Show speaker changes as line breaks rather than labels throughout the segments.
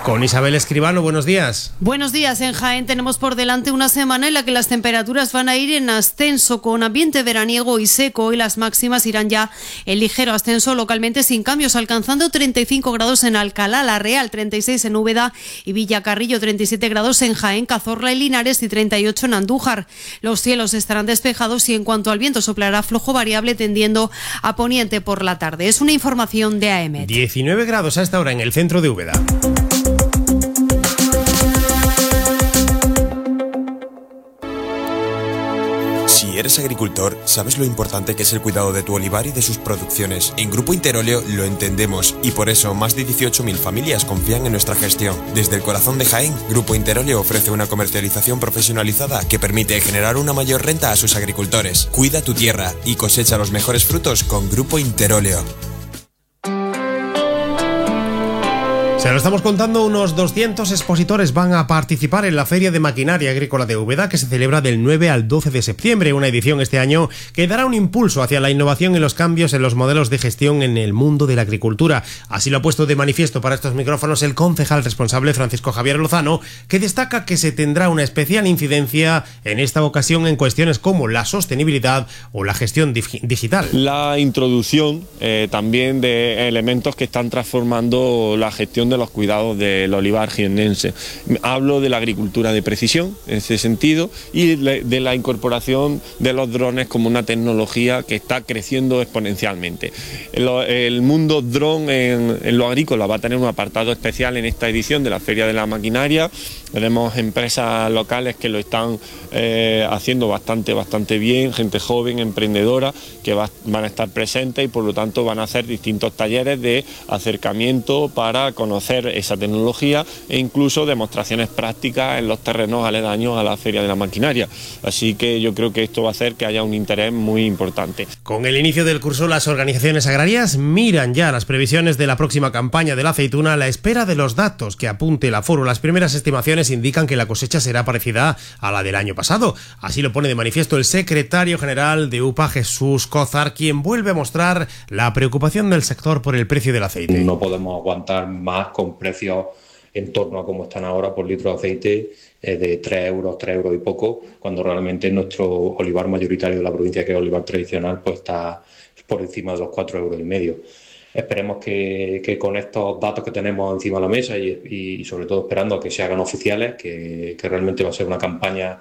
Con Isabel Escribano, buenos días.
Buenos días. En Jaén tenemos por delante una semana en la que las temperaturas van a ir en ascenso con ambiente veraniego y seco, y las máximas irán ya en ligero ascenso localmente sin cambios, alcanzando 35 grados en Alcalá, La Real, 36 en Úbeda y Villacarrillo, 37 grados en Jaén, Cazorla y Linares y 38 en Andújar. Los cielos estarán despejados y en cuanto al viento soplará flojo variable tendiendo a poniente por la tarde. Es una información de AEMET.
19 grados a esta hora en el centro de Úbeda.
Si eres agricultor, sabes lo importante que es el cuidado de tu olivar y de sus producciones. En Grupo Interóleo lo entendemos y por eso más de 18.000 familias confían en nuestra gestión. Desde el corazón de Jaén, Grupo Interóleo ofrece una comercialización profesionalizada que permite generar una mayor renta a sus agricultores. Cuida tu tierra y cosecha los mejores frutos con Grupo Interóleo.
Se lo estamos contando, unos 200 expositores van a participar en la Feria de Maquinaria Agrícola de Úbeda, que se celebra del 9 al 12 de septiembre, una edición este año que dará un impulso hacia la innovación y los cambios en los modelos de gestión en el mundo de la agricultura. Así lo ha puesto de manifiesto para estos micrófonos el concejal responsable Francisco Javier Lozano, que destaca que se tendrá una especial incidencia en esta ocasión en cuestiones como la sostenibilidad o la gestión digital.
La introducción también de elementos que están transformando la gestión de los cuidados del olivar jiennense. Hablo de la agricultura de precisión en ese sentido y de la incorporación de los drones como una tecnología que está creciendo exponencialmente. El mundo dron en lo agrícola va a tener un apartado especial en esta edición de la Feria de la Maquinaria. Tenemos empresas locales que lo están haciendo bastante bien, gente joven, emprendedora, que van a estar presentes y por lo tanto van a hacer distintos talleres de acercamiento para conocer esa tecnología e incluso demostraciones prácticas en los terrenos aledaños a la Feria de la Maquinaria. Así que yo creo que esto va a hacer que haya un interés muy importante.
Con el inicio del curso, las organizaciones agrarias miran ya las previsiones de la próxima campaña de la aceituna a la espera de los datos que apunte el aforo. Las primeras estimaciones indican que la cosecha será parecida a la del año pasado. Así lo pone de manifiesto el secretario general de UPA, Jesús Cózar, quien vuelve a mostrar la preocupación del sector por el precio del aceite.
No podemos aguantar más con precios en torno a como están ahora por litro de aceite de 3 euros y poco, cuando realmente nuestro olivar mayoritario de la provincia, que es el olivar tradicional, pues está por encima de los 4,5 euros. Esperemos que con estos datos que tenemos encima de la mesa y sobre todo esperando a que se hagan oficiales, que realmente va a ser una campaña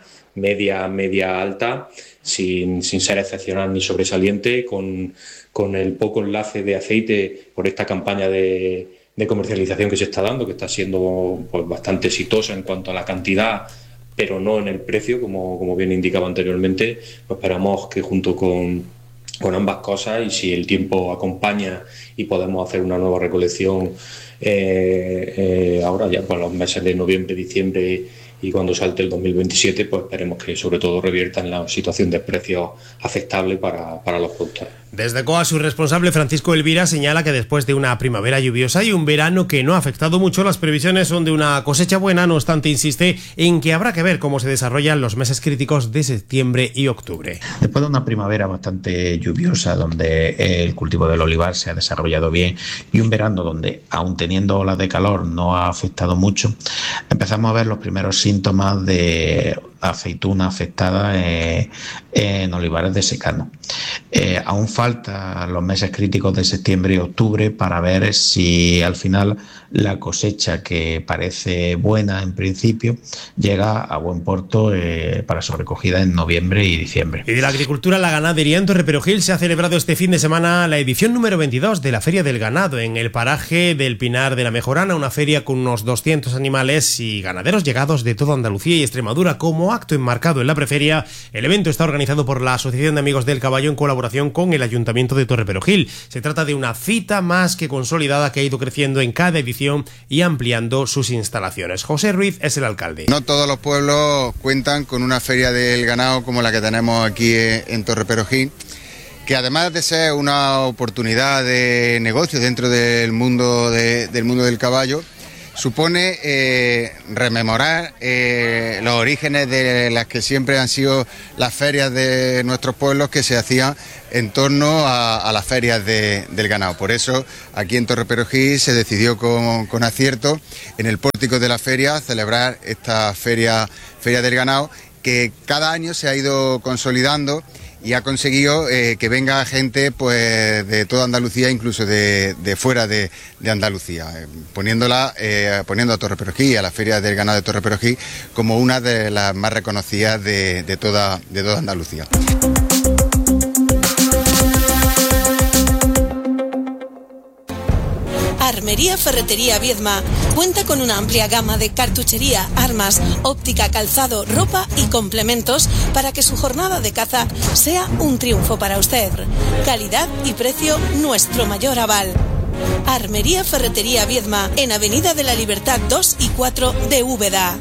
media alta, sin ser excepcional ni sobresaliente, con el poco enlace de aceite por esta campaña de comercialización que se está dando, que está siendo pues bastante exitosa en cuanto a la cantidad, pero no en el precio, como bien indicaba anteriormente. Pues esperamos que junto con ambas cosas, y si el tiempo acompaña y podemos hacer una nueva recolección ahora ya por los meses de noviembre, diciembre y cuando salte el 2027, pues esperemos que sobre todo revierta en la situación de precios aceptable para los productores.
Desde COA, su responsable Francisco Elvira señala que después de una primavera lluviosa y un verano que no ha afectado mucho, las previsiones son de una cosecha buena. No obstante, insiste en que habrá que ver cómo se desarrollan los meses críticos de septiembre y octubre.
Después de una primavera bastante lluviosa, donde el cultivo del olivar se ha desarrollado bien, y un verano donde, aun teniendo olas de calor, no ha afectado mucho, empezamos a ver los primeros síntomas de aceituna afectada en olivares de secano. Aún faltan los meses críticos de septiembre y octubre para ver si al final la cosecha, que parece buena en principio, llega a buen puerto para su recogida en noviembre y diciembre.
Y de la agricultura a la ganadería, en Torreperogil se ha celebrado este fin de semana la edición número 22 de la Feria del Ganado en el paraje del Pinar de la Mejorana, una feria con unos 200 animales y ganaderos llegados de toda Andalucía y Extremadura. Como acto enmarcado en la preferia, el evento está organizado por la Asociación de Amigos del Caballo en colaboración con el Ayuntamiento de Torreperogil. Se trata de una cita más que consolidada que ha ido creciendo en cada edición y ampliando sus instalaciones. José Ruiz es el alcalde.
No todos los pueblos cuentan con una feria del ganado como la que tenemos aquí en Torreperogil, que además de ser una oportunidad de negocio dentro del mundo del caballo, supone rememorar los orígenes de las que siempre han sido las ferias de nuestros pueblos, que se hacían en torno a las ferias del ganado. Por eso aquí en Torreperogil se decidió con acierto en el pórtico de la feria celebrar esta feria del ganado, que cada año se ha ido consolidando y ha conseguido que venga gente pues de toda Andalucía, incluso de fuera de Andalucía, poniendo a Torreperogil, a la Feria del Ganado de Torreperogil, como una de las más reconocidas de toda Andalucía.
Armería Ferretería Viedma cuenta con una amplia gama de cartuchería, armas, óptica, calzado, ropa y complementos para que su jornada de caza sea un triunfo para usted. Calidad y precio, nuestro mayor aval. Armería Ferretería Viedma, en Avenida de la Libertad 2 y 4 de Úbeda.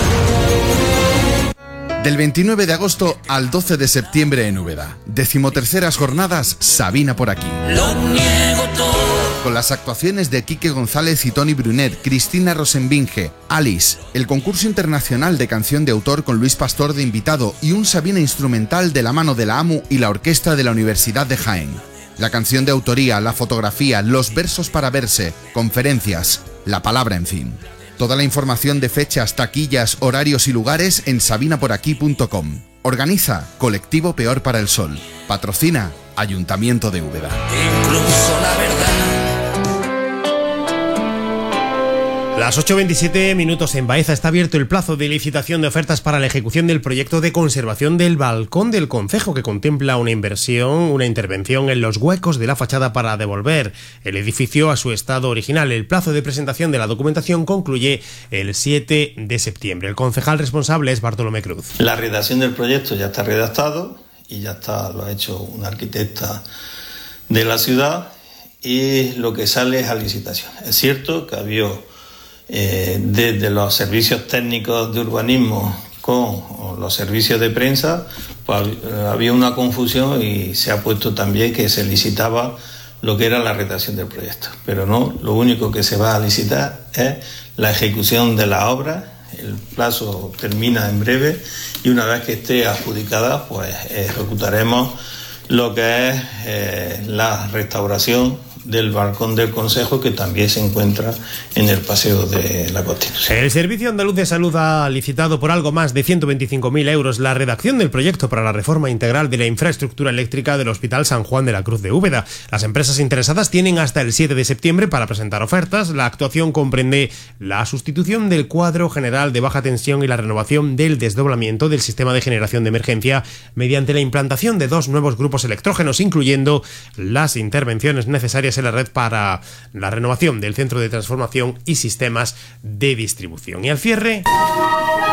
Del 29 de agosto al 12 de septiembre en Úbeda. 13ª jornadas Sabina por aquí.
Lo niego todo.
Con las actuaciones de Quique González y Tony Brunet, Cristina Rosenbinge, Alice, el concurso internacional de canción de autor con Luis Pastor de invitado y un Sabina instrumental de la mano de la AMU y la orquesta de la Universidad de Jaén. La canción de autoría, la fotografía, los versos para verse, conferencias, la palabra, en fin. Toda la información de fechas, taquillas, horarios y lugares en sabinaporaquí.com. Organiza Colectivo Peor para el Sol. Patrocina Ayuntamiento de Úbeda.
Incluso la verdad.
Las 8:27 en Baeza está abierto el plazo de licitación de ofertas para la ejecución del proyecto de conservación del balcón del concejo, que contempla una intervención en los huecos de la fachada para devolver el edificio a su estado original. El plazo de presentación de la documentación concluye el 7 de septiembre. El concejal responsable es Bartolomé Cruz.
La redacción del proyecto ya está redactado y lo ha hecho una arquitecta de la ciudad, y lo que sale es a licitación. Es cierto que había desde los servicios técnicos de urbanismo con los servicios de prensa, pues había una confusión y se ha puesto también que se licitaba lo que era la redacción del proyecto. Pero no, lo único que se va a licitar es la ejecución de la obra. El plazo termina en breve y una vez que esté adjudicada, pues ejecutaremos lo que es la restauración del balcón del Consejo, que también se encuentra en el Paseo de la Constitución.
El Servicio Andaluz de Salud ha licitado por algo más de 125.000 euros la redacción del proyecto para la reforma integral de la infraestructura eléctrica del Hospital San Juan de la Cruz de Úbeda. Las empresas interesadas tienen hasta el 7 de septiembre para presentar ofertas. La actuación comprende la sustitución del cuadro general de baja tensión y la renovación del desdoblamiento del sistema de generación de emergencia mediante la implantación de 2 nuevos grupos electrógenos, incluyendo las intervenciones necesarias en la red para la renovación del centro de transformación y sistemas de distribución. Y al cierre...